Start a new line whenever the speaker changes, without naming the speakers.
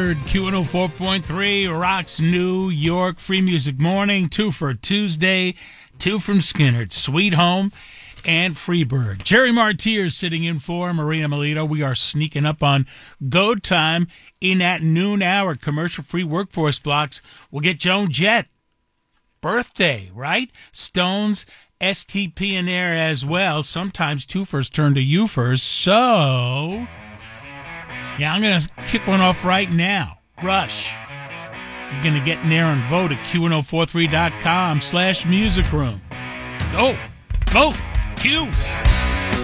Freebird, Q104.3, Rocks New York, Free Music Morning, 2 for Tuesday, 2 from Skinner, Sweet Home, and Freebird. Jerry Martyr sitting in for Maria Melito. We are sneaking up on go time in that noon hour. Commercial-free workforce blocks. We'll get Joan Jett. Birthday, right? Stones, STP in there as well. Sometimes twofers turn to youfers. So, yeah, I'm going to kick one off right now. Rush. You're going to get in there and vote at Q1043.com/musicroom. Go. Vote. Q.